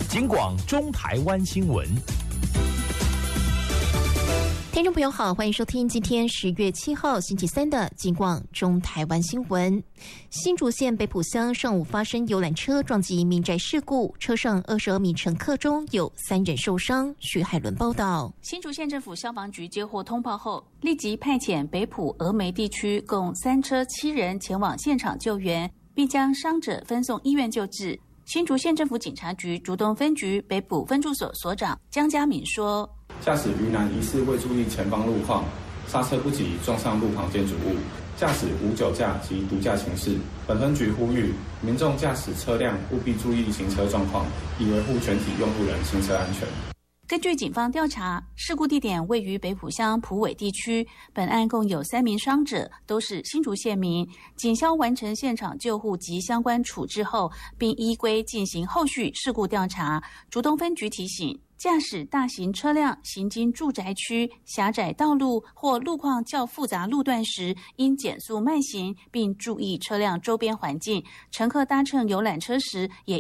警广中台湾新闻。 听众朋友好，欢迎收听今天10月7号星期三的警广中台湾新闻。新竹县北埔乡上午发生游览车撞击民宅事故，车上22名乘客中有3人受伤。徐海伦报道。 新竹县政府消防局接获通报后，立即派遣北埔峨眉地区共3车7人前往现场救援，并将伤者分送医院救治。新竹县政府警察局竹东分局北埔分驻所所长江家敏说， 驾驶鱼男疑似未注意前方路况，刹车不及撞上路旁建筑物，驾驶无酒驾及毒驾行驶。本分局呼吁民众驾驶车辆务必注意行车状况，以维护全体用路人行车安全。 根据警方调查，事故地点位于北埔乡埔尾地区，本案共有3名伤者，都是新竹县民。警消完成现场救护及相关处置后，并依规进行后续事故调查。竹东分局提醒，驾驶大型车辆行经住宅区、狭窄道路或路况较复杂路段时，应减速慢行，并注意车辆周边环境。乘客搭乘游览车时，也